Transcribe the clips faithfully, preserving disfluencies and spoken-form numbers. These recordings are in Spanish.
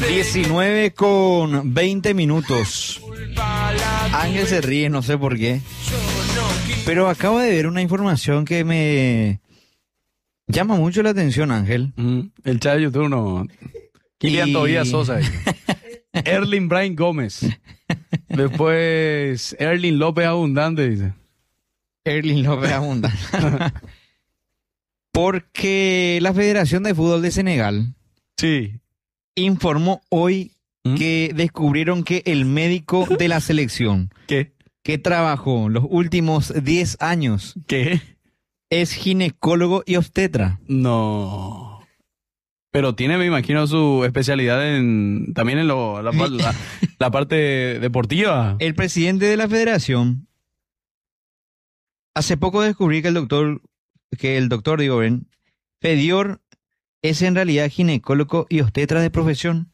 diecinueve con veinte minutos. Ángel se ríe, no sé por qué. Pero acabo de ver una información que me llama mucho la atención, Ángel. Mm, el chat de YouTube no. Kylian y... Tobías Sosa. Erling Brian Gómez. Después Erling López Abundante, dice. Erling López Abundante. Porque la Federación de Fútbol de Senegal sí. informó hoy ¿Mm? que descubrieron que el médico de la selección ¿Qué? que trabajó los últimos diez años ¿Qué? es ginecólogo y obstetra. No. Pero tiene, me imagino, su especialidad en también en lo, la, la, la parte deportiva. El presidente de la federación hace poco descubrí que el doctor, que el doctor, digo, Ben, Fedior es en realidad ginecólogo y obstetra de profesión.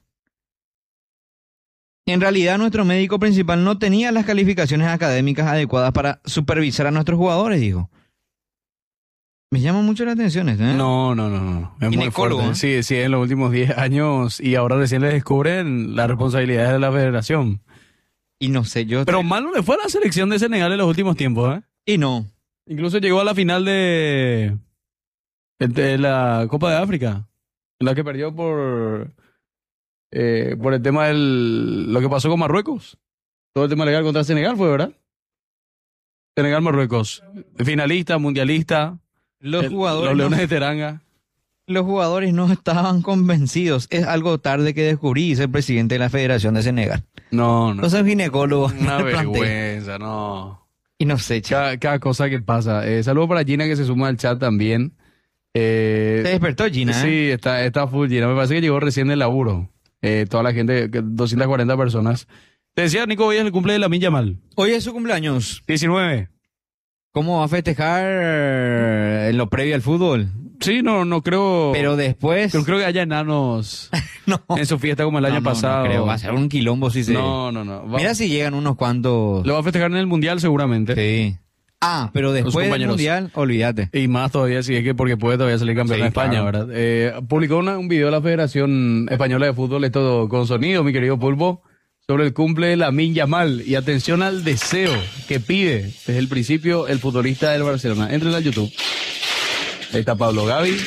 En realidad, nuestro médico principal no tenía las calificaciones académicas adecuadas para supervisar a nuestros jugadores, dijo. Me llama mucho la atención esto, ¿eh? No, no, no, no. Es ginecólogo, muy fuerte. ¿eh? Sí, sí, en los últimos diez años y ahora recién le descubren las responsabilidades de la federación. Y no sé, yo... Pero mal no le fue a la selección de Senegal en los últimos tiempos, ¿eh? Y no. Incluso llegó a la final de, de la Copa de África, en la que perdió por, eh, por el tema de lo que pasó con Marruecos. Todo el tema legal contra Senegal fue, ¿verdad? Senegal-Marruecos. Finalista, mundialista. Los el, jugadores... Los Leones no, de Teranga. Los jugadores no estaban convencidos. Es algo tarde que descubrí, dice el presidente de la Federación de Senegal. No, no. No son ginecólogos. Una vergüenza, no. Y no sé, cada, cada cosa que pasa. Eh, saludo para Gina que se suma al chat también. Eh, ¿Se despertó Gina? Sí, ¿eh? está, está full Gina. Me parece que llegó recién del laburo. Eh, toda la gente, doscientas cuarenta personas. Te decía, Nico, hoy es el cumple de Lamine Yamal. Hoy es su cumpleaños. diecinueve. ¿Cómo va a festejar en lo previo al fútbol? Sí, no, no creo. Pero después. No creo que haya enanos no. en su fiesta como el no, año no, pasado. No creo, va a ser un quilombo si se. No, no, no. Va... Mira si llegan unos cuantos. Lo va a festejar en el mundial seguramente. Sí. Ah, pero después del mundial, olvídate. Y más todavía, sí, es que porque puede todavía salir campeón sí, de España, claro. ¿verdad? Eh, publicó una, un video de la Federación Española de Fútbol, esto con sonido, mi querido Pulpo, sobre el cumple de Lamine Yamal. Y atención al deseo que pide desde el principio el futbolista del Barcelona. Entren al YouTube. Ahí está Pablo Gavi,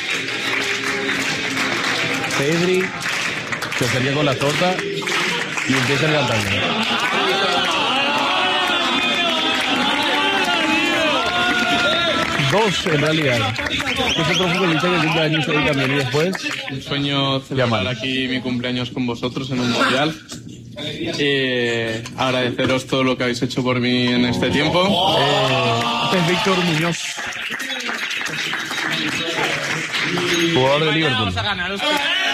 Pedri, se acerca con la torta y empieza a cantar. Dos, en realidad. Es otro futbolista que cumple años ahí también. Y después... Un sueño celebrar aquí mi cumpleaños con vosotros en un mundial. Eh, agradeceros todo lo que habéis hecho por mí en este tiempo. Eh, este es Víctor Muñoz, jugador de Liverpool.